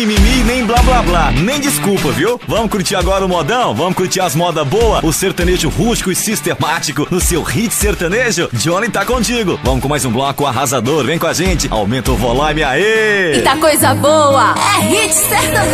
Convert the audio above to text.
Mimimi, nem blá blá blá, nem desculpa, viu? Vamos curtir agora o modão? Vamos curtir as modas boas, o sertanejo rústico e sistemático no seu hit sertanejo? Johnny tá contigo. Vamos com mais um bloco arrasador, vem com a gente, aumenta o volume, aê! Eita coisa boa, é hit sertanejo.